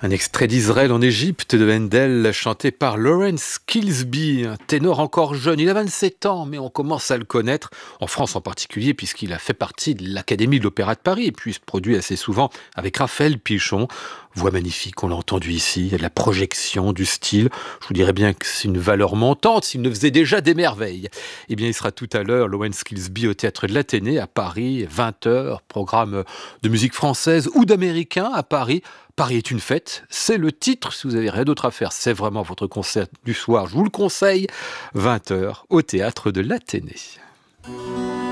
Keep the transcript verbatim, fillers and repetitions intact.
Un extrait d'Israël en Égypte de Handel, chanté par Lawrence Kilsby, un ténor encore jeune. Il a vingt-sept ans, mais on commence à le connaître, en France en particulier, puisqu'il a fait partie de l'Académie de l'Opéra de Paris, et puis se produit assez souvent avec Raphaël Pichon. Voix magnifique, on l'a entendu ici, il y a de la projection, du style. Je vous dirais bien que c'est une valeur montante s'il ne faisait déjà des merveilles. Eh bien, il sera tout à l'heure, Lawrence Kilsby, au Théâtre de l'Athénée, à Paris, vingt heures, programme de musique française ou d'américain à Paris. Paris est une fête, c'est le titre. Si vous avez rien d'autre à faire, c'est vraiment votre concert du soir. Je vous le conseille, vingt heures au Théâtre de l'Athénée.